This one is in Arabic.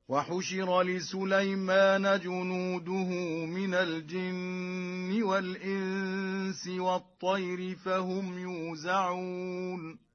وحشر لسليمان جنوده من الجن والإنس والطير فهم يوزعون